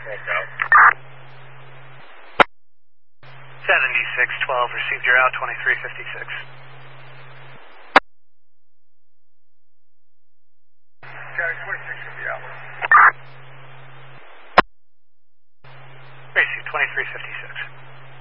7612, received your out, 2356. County 26 should be out. Received 2356.